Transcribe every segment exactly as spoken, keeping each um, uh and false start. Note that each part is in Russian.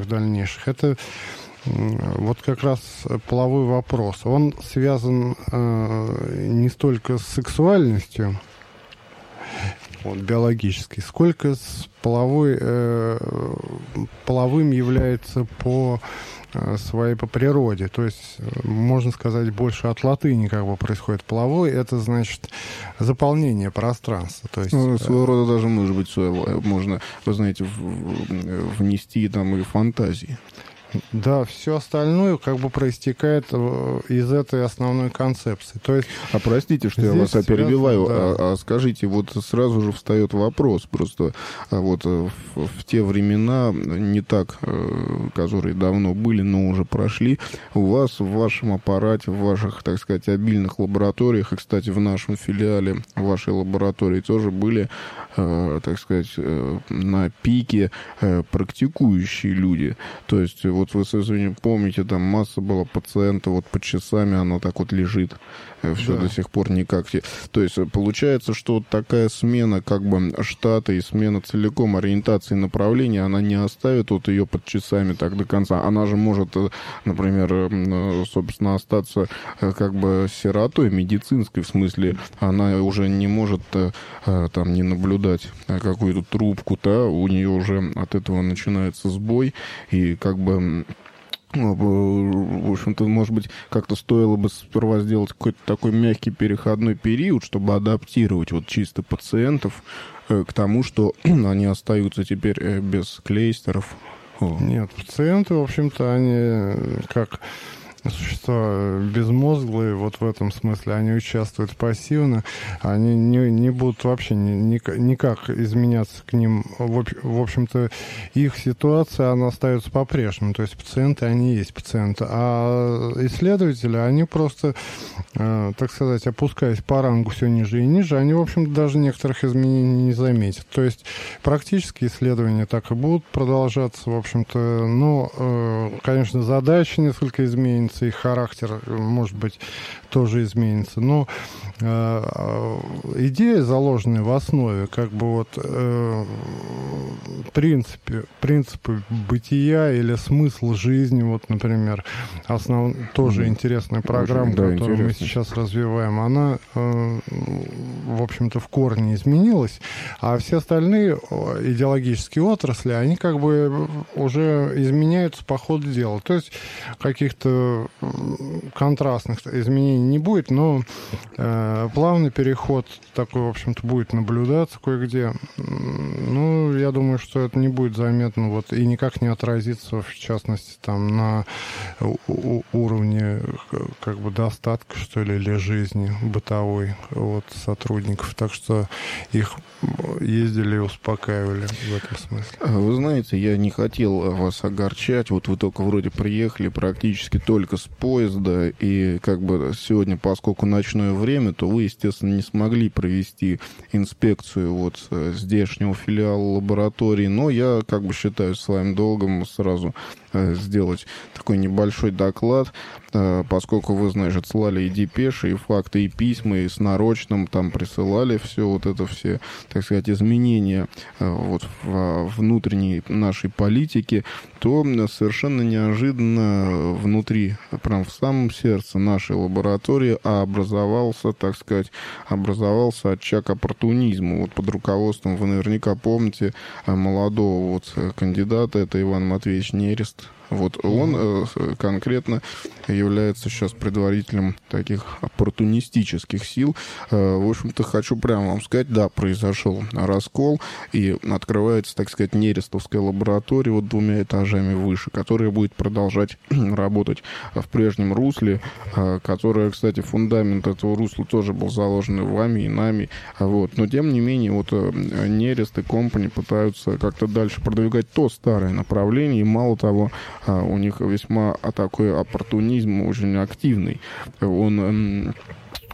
самых дальнейших, это вот как раз половой вопрос. Он связан э, не столько с сексуальностью, вот, биологической, сколько с половой, э, половым является по э, своей по природе. То есть, можно сказать, больше от латыни как бы происходит половой. Это значит заполнение пространства. То есть, ну, своего рода даже, может быть, можно, вы знаете, в, внести там и фантазии. Да, все остальное как бы проистекает из этой основной концепции. То есть, а простите, что я вас перебиваю, да. а, а скажите, вот сразу же встает вопрос, просто вот в, в те времена, не так, которые давно были, но уже прошли, у вас в вашем аппарате, в ваших, так сказать, обильных лабораториях, и, кстати, в нашем филиале вашей лаборатории тоже были, так сказать, на пике практикующие люди. То есть, вот вы, с извинением, помните, там масса была пациентов, вот под часами оно так вот лежит, все да. до сих пор никак. То есть получается, что вот такая смена как бы штата и смена целиком ориентации направления, она не оставит вот ее под часами так до конца. Она же может, например, собственно, остаться как бы сиротой медицинской, в смысле, она уже не может там не наблюдать какую-то трубку, да, у нее уже от этого начинается сбой, и как бы... В общем-то, может быть, как-то стоило бы сперва сделать какой-то такой мягкий переходной период, чтобы адаптировать вот чисто пациентов к тому, что они остаются теперь без клейстеров. Нет, пациенты, в общем-то, они как существа безмозглые, вот в этом смысле, они участвуют пассивно, они не, не будут вообще ни, ни, никак изменяться к ним. В, в общем-то, их ситуация, она остается по-прежнему. То есть пациенты, они есть пациенты. А исследователи, они просто, э, так сказать, опускаясь по рангу все ниже и ниже, они, в общем-то, даже некоторых изменений не заметят. То есть практически исследования так и будут продолжаться, в общем-то. Но, э, конечно, задачи несколько изменятся, их характер, может быть, тоже изменится. Но э, идея, заложенная в основе, как бы вот э, принципе, принципы бытия или смысл жизни, вот, например, основ... тоже mm-hmm. интересная программа, Очень, да, которую интересно. мы сейчас развиваем, она, э, в общем-то, в корне изменилась, а все остальные идеологические отрасли, они как бы уже изменяются по ходу дела. То есть каких-то контрастных изменений не будет, но э, плавный переход такой, в общем-то, будет наблюдаться кое-где. Ну, я думаю, что это не будет заметно вот, и никак не отразится, в частности, там, на у- уровне как бы достатка, что ли, или жизни бытовой вот, сотрудников. Так что их ездили и успокаивали в этом смысле. Вы знаете, я не хотел вас огорчать. Вот вы только вроде приехали практически только с поезда, и как бы сегодня, поскольку ночное время, то вы, естественно, не смогли провести инспекцию вот здешнего филиала лаборатории, но я как бы считаю своим долгом сразу сделать такой небольшой доклад, поскольку вы, значит, слали и депеши, и факты, и письма, и с нарочным там присылали все вот это все, так сказать, изменения вот в внутренней нашей политике, то совершенно неожиданно внутри, прям в самом сердце нашей лаборатории образовался, так сказать, образовался очаг оппортунизма. Вот под руководством, вы наверняка помните, молодого вот кандидата, это Иван Матвеевич Нерест. Вот он э, конкретно является сейчас предварителем таких оппортунистических сил. Э, в общем-то, хочу прямо вам сказать, да, произошел раскол, и открывается, так сказать, Нерестовская лаборатория вот двумя этажами выше, которая будет продолжать работать в прежнем русле, э, которая, кстати, фундамент этого русла тоже был заложен и вами, и нами. Вот. Но, тем не менее, вот э, Нерест и компани пытаются как-то дальше продвигать то старое направление, и мало того, у них весьма такой оппортунизм очень активный. Он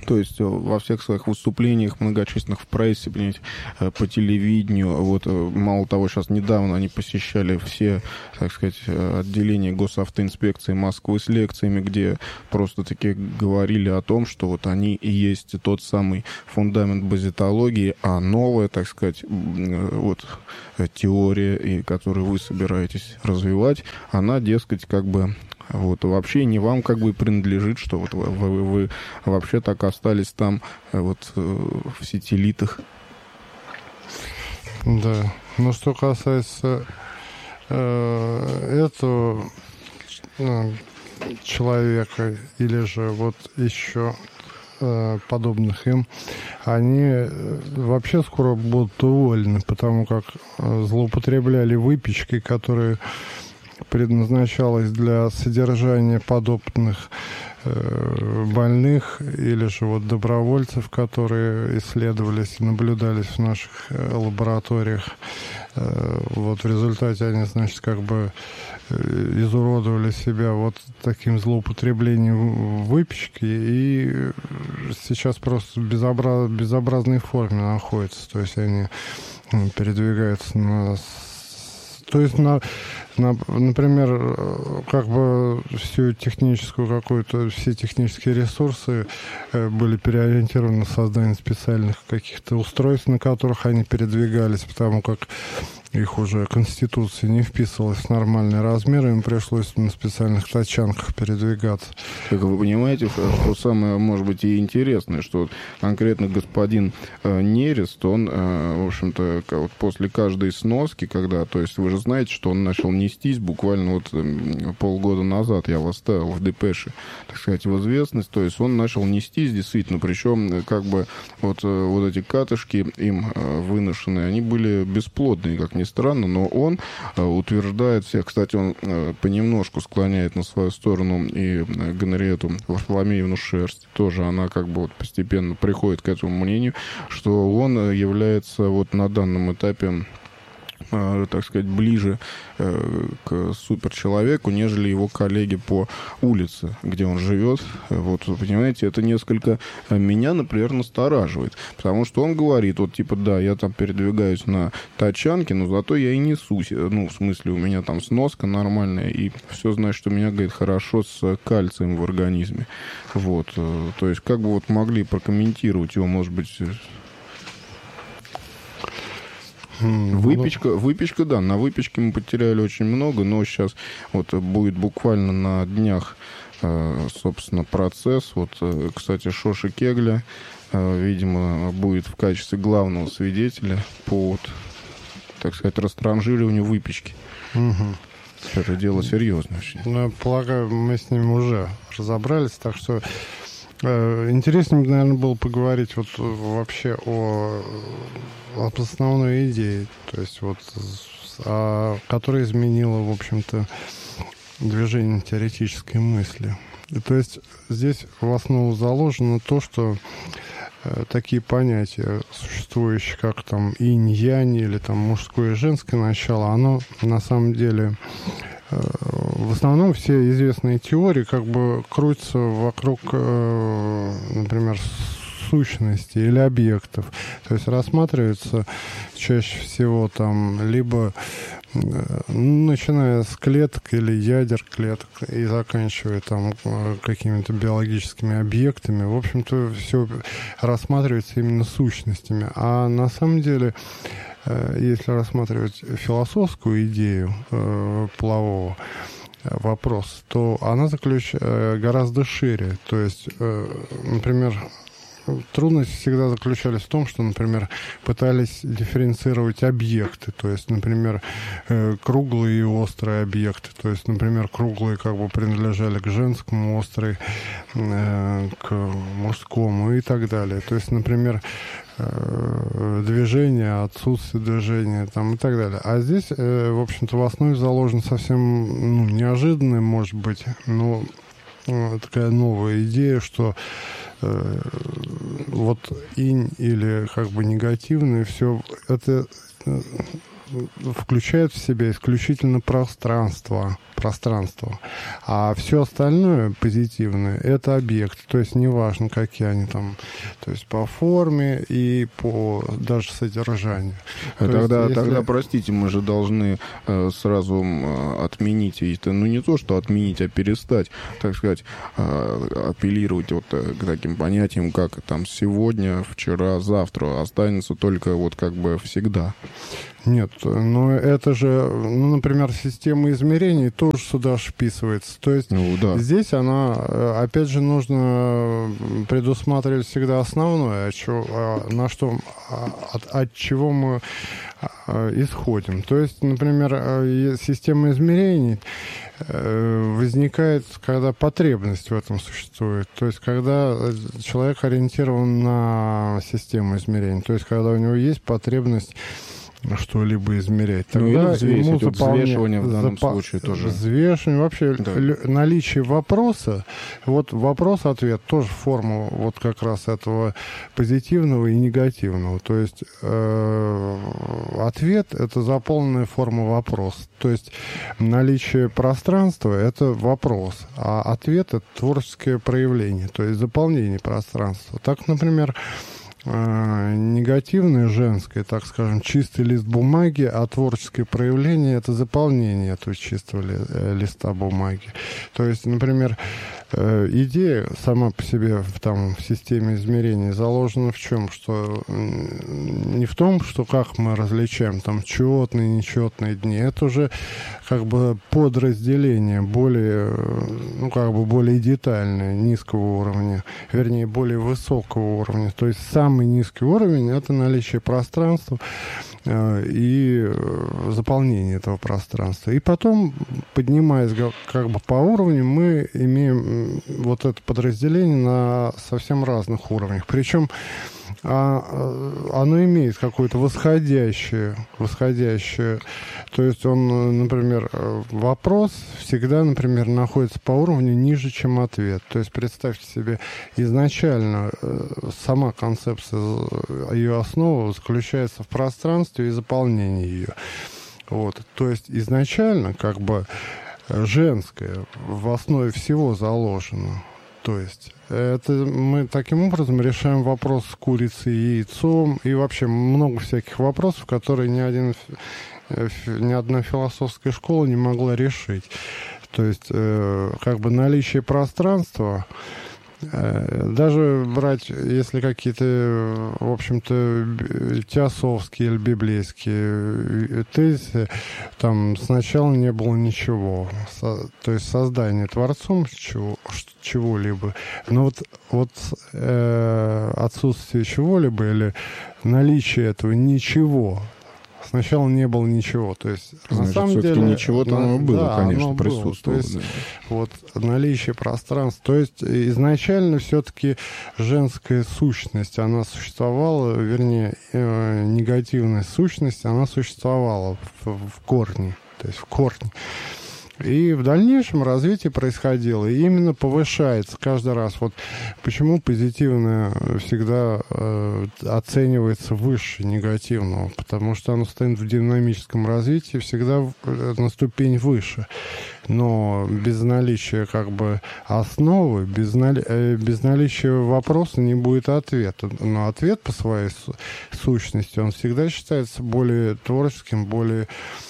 То есть во всех своих выступлениях, многочисленных в прессе, понимаете, по телевидению, вот мало того, сейчас недавно они посещали все, так сказать, отделения госавтоинспекции Москвы с лекциями, где просто-таки говорили о том, что вот они и есть тот самый фундамент базитологии, а новая, так сказать, вот теория, которую вы собираетесь развивать, она, дескать, как бы вот вообще не вам как бы принадлежит, что вот вы, вы, вы вообще так остались там вот в сетелитах. Да. Но что касается э, этого э, человека или же вот еще э, подобных им, они вообще скоро будут уволены, потому как злоупотребляли выпечкой, которая предназначалась для содержания подопытных э, больных или же вот добровольцев, которые исследовались и наблюдались в наших э, лабораториях. Э, вот в результате они, значит, как бы э, изуродовали себя вот таким злоупотреблением выпечки и сейчас просто в безобраз... безобразной форме находятся. То есть они э, передвигаются на... То есть на... Например, как бы всю техническую какую-то, все технические ресурсы были переориентированы на создание специальных каких-то устройств, на которых они передвигались, потому как их уже Конституция не вписывалась в нормальные размеры, им пришлось на специальных тачанках передвигаться. Как вы понимаете, что самое, может быть, и интересное, что конкретно господин э, Нерест, он, э, в общем-то, вот после каждой сноски, когда, то есть вы же знаете, что он начал нестись буквально вот э, полгода назад, я вас ставил в депеше, так сказать, в известность, то есть он начал нестись действительно, причем как бы вот, э, вот эти катышки им э, выношенные, они были бесплодные, как ни странно, но он э, утверждает всех, кстати, он э, понемножку склоняет на свою сторону и э, Генриетту Варфоломеевну Шерсть, тоже она как бы вот постепенно приходит к этому мнению, что он является вот на данном этапе, э, так сказать, ближе э, к суперчеловеку, нежели его коллеги по улице, где он живет. Вот, вы понимаете, это несколько меня, например, настораживает, потому что он говорит, вот типа, да, я там передвигаюсь на тачанке, но зато я и несусь, ну, в смысле, у меня там сноска нормальная, и все, знаешь, что у меня, говорит, хорошо с кальцием в организме. Вот, то есть, как бы вот могли прокомментировать его, может быть... Выпечка, выпечка, да, на выпечке мы потеряли очень много, но сейчас вот будет буквально на днях, собственно, процесс. Вот, кстати, Шоши Кегля, видимо, будет в качестве главного свидетеля по, вот, так сказать, растранжириванию выпечки. Угу. Это дело серьезное очень. Ну, полагаю, мы с ним уже разобрались, так что интереснее, наверное, было поговорить вот вообще о, о основной идее, то есть вот, о, которая изменила, в общем-то, движение теоретической мысли. И, то есть здесь в основу заложено то, что э, такие понятия, существующие как там инь-янь или там мужское и женское начало, оно на самом деле... В основном все известные теории как бы крутятся вокруг, например, сущности или объектов. То есть рассматривается чаще всего там либо начиная с клеток или ядер клеток и заканчивая там какими-то биологическими объектами. В общем-то, все рассматривается именно сущностями. А на самом деле, если рассматривать философскую идею э, полового вопроса, то она заключ... гораздо шире. То есть, э, например, трудности всегда заключались в том, что, например, пытались дифференцировать объекты. То есть, например, э, круглые и острые объекты. То есть, например, круглые как бы принадлежали к женскому, острые э, к мужскому и так далее. То есть, например, движение, отсутствие движения там, и так далее. А здесь, э, в общем-то, в основе заложена совсем ну, неожиданная, может быть, но э, такая новая идея, что э, вот инь или как бы негативное все это э, включает в себя исключительно пространство, пространство. А все остальное позитивное — это объекты. То есть неважно, какие они там, то есть по форме и по даже содержанию. А тогда, есть, если... тогда, простите, мы же должны э, сразу э, отменить, это, ну не то, что отменить, а перестать, так сказать, э, апеллировать вот э, к таким понятиям, как там сегодня, вчера, завтра. Останется только вот как бы всегда. Нет, но это же, ну, например, система измерений тоже сюда вписывается. То есть ну, да. здесь она, опять же, нужно предусматривать всегда основное, на что, от, от чего мы исходим. То есть, например, система измерений возникает, когда потребность в этом существует. То есть, когда человек ориентирован на систему измерений. То есть, когда у него есть потребность что-либо измерять. Тогда ну, взвесить, ему вот заполня... взвешивание в данном запа... случае тоже. Взвешивание, вообще да. л... наличие вопроса, вот вопрос-ответ тоже форма вот как раз этого позитивного и негативного. То есть э... ответ — это заполненная форма вопроса. То есть наличие пространства — это вопрос, а ответ — это творческое проявление, то есть заполнение пространства. Так, например, негативное женское, так скажем, чистый лист бумаги, а творческое проявление — это заполнение этого чистого ли, листа бумаги. То есть, например, идея сама по себе в, там, в системе измерений заложена в чем? Что не в том, что как мы различаем там четные, нечетные дни. Это уже как бы подразделение более, ну, как бы более детальное, низкого уровня, вернее, более высокого уровня. То есть самый низкий уровень — это наличие пространства и заполнение этого пространства. И потом, поднимаясь как бы по уровню, мы имеем вот это подразделение на совсем разных уровнях. Причем а, оно имеет какое-то восходящее, восходящее. То есть он, например, вопрос всегда, например, находится по уровню ниже, чем ответ. То есть представьте себе, изначально сама концепция, ее основа заключается в пространстве и заполнении ее. Вот. То есть изначально как бы женское в основе всего заложено. То есть это мы таким образом решаем вопрос с курицей и яйцом и вообще много всяких вопросов, которые ни один, ни одна философская школа не могла решить. То есть как бы наличие пространства, даже брать, если какие-то, в общем-то, теософские или библейские тезисы, там сначала не было ничего, то есть создание творцом чего, чего-либо, но вот, вот э, отсутствие чего-либо или наличие этого ничего, сначала не было ничего, то есть значит, на самом деле ничего там оно было, да, конечно, оно присутствовало. То есть, да. Вот наличие пространства, то есть изначально все-таки женская сущность, она существовала, вернее э, негативная сущность, она существовала в, в корне, то есть в корне. И в дальнейшем развитие происходило, и именно повышается каждый раз. Вот почему позитивное всегда э, оценивается выше негативного, потому что оно стоит в динамическом развитии всегда на ступень выше. Но без наличия как бы основы, без, нали... без наличия вопроса не будет ответа. Но ответ по своей сущности, он всегда считается более творческим, более,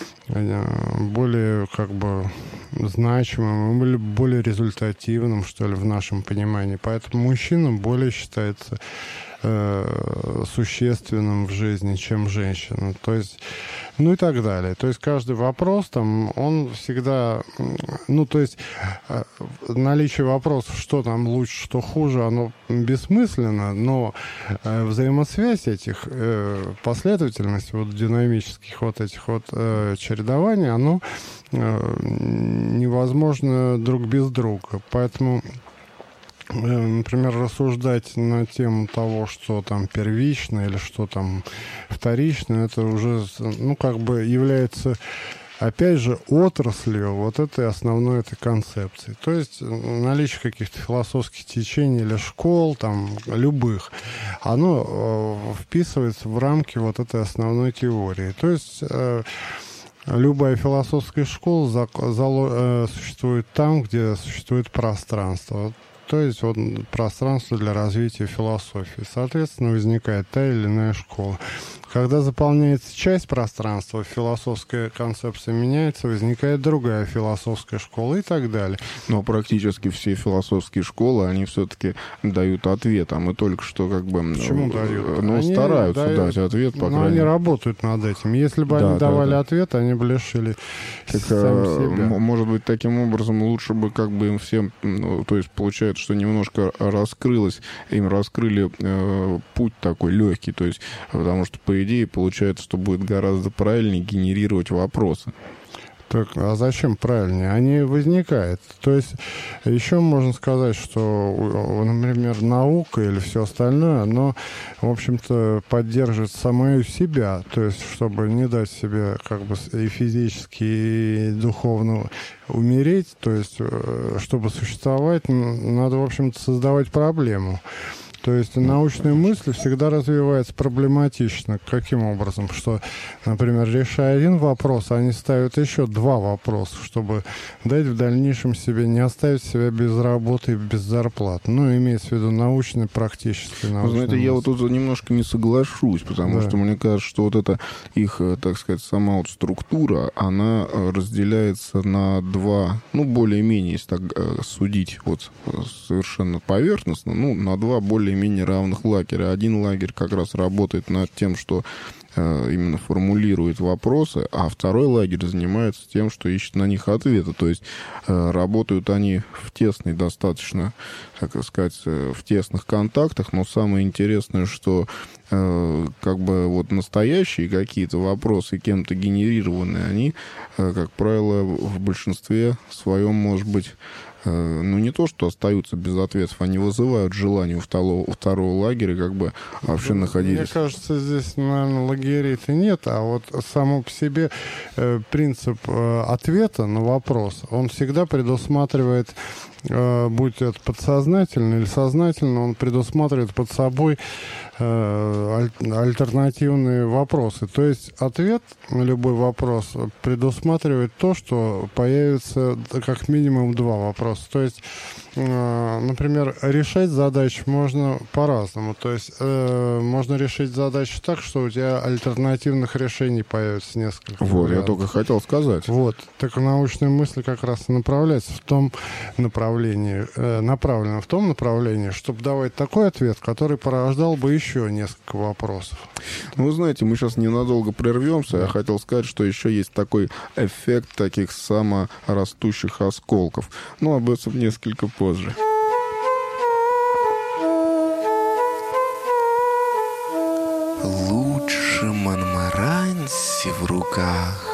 более как бы значимым, или более результативным, что ли, в нашем понимании. Поэтому мужчина более считается э, существенным в жизни, чем женщина. То есть, ну и так далее. То есть каждый вопрос там, он всегда, ну то есть э, наличие вопросов, что там лучше, что хуже, оно бессмысленно, но э, взаимосвязь этих, э, последовательность вот динамических вот этих вот э, чередований, оно э, невозможно друг без друга. Поэтому, например, рассуждать на тему того, что там первично или что там вторично, это уже, ну, как бы является опять же, отраслью вот этой основной этой концепции. То есть наличие каких-то философских течений или школ, там, любых, оно э, вписывается в рамки вот этой основной теории. То есть э, любая философская школа за, за, э, существует там, где существует пространство. То есть вот, пространство для развития философии. Соответственно, возникает та или иная школа. Когда заполняется часть пространства, философская концепция меняется, возникает другая философская школа и так далее. Но практически все философские школы, они все-таки дают ответ, а мы только что как бы... Почему дают? Ну, они стараются дают, дать ответ, по но крайней они мере. работают над этим. Если бы да, они да, давали да. ответ, они бы лишили так, сами себя. Может быть, таким образом лучше бы как бы им всем... Ну, то есть получается, что немножко раскрылось, им раскрыли э, путь такой легкий, то есть потому что, по идее, получается, что будет гораздо правильнее генерировать вопросы. Так, а зачем правильнее? Они возникают. То есть еще можно сказать, что, например, наука или все остальное, оно, в общем-то, поддерживает самое себя. То есть, чтобы не дать себе как бы и физически, и духовно умереть, то есть, чтобы существовать, надо, в общем-то, создавать проблему. То есть научная мысль всегда развивается проблематично. Каким образом? Что, например, решая один вопрос, они ставят еще два вопроса, чтобы дать в дальнейшем себе, не оставить себя без работы и без зарплат. Ну, имеется в виду научный, практический научный. Знаете, мысль. я вот тут немножко не соглашусь, потому да. что мне кажется, что вот эта их, так сказать, сама вот структура, она разделяется на два, ну, более-менее, если так судить вот совершенно поверхностно, ну, на два более менее равных лагеря. Один лагерь как раз работает над тем, что э, именно формулирует вопросы, а второй лагерь занимается тем, что ищет на них ответы. То есть э, работают они в тесной достаточно, так сказать, э, в тесных контактах, но самое интересное, что э, как бы вот настоящие какие-то вопросы, кем-то генерированные, они, э, как правило, в большинстве своем, может быть, ну, не то, что остаются без ответов, они вызывают желание у второго, у второго лагеря как бы вообще ну, находиться. Мне кажется, здесь, наверное, лагерей-то нет, а вот само по себе э, принцип э, ответа на вопрос, он всегда предусматривает, э, будь это подсознательно или сознательно, он предусматривает под собой э, аль- альтернативные вопросы. То есть ответ на любой вопрос предусматривает то, что появится как минимум два вопроса. То есть, э, например, решать задачу можно по-разному. То есть э, можно решить задачу так, что у тебя альтернативных решений появится несколько. Вот, вариантов. я только хотел сказать. Вот. Так научная мысль как раз и направляется в том направлении, э, направлена в том направлении, чтобы давать такой ответ, который порождал бы еще несколько вопросов. Ну, вы знаете, мы сейчас ненадолго прервемся. Я хотел сказать, что еще есть такой эффект таких саморастущих осколков. Но об этом несколько позже. Лучше Монмаранси в руках